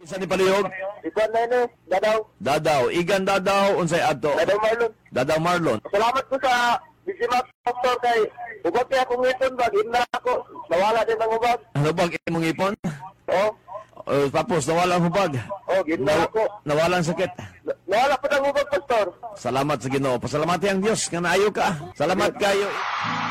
Isa ni palihog? Ikuan na yun, Dadaw. Dadaw. Igan Dadaw, unsay ato? Dadaw Marlon. Dadaw Marlon. Salamat po sa Bisimak Doctor kay ubag kaya akong ngipon ba, gimna ako. Nawala din ang ubag. Ano bang imong ipon? Oo. Tapos nawala ang hubag. Gimna ako. Nawala ang sakit. Nawala po ng ubag, Pastor. Salamat sa Ginoo. Pasalamati ang Dios nga naayo ka. Salamat kayo.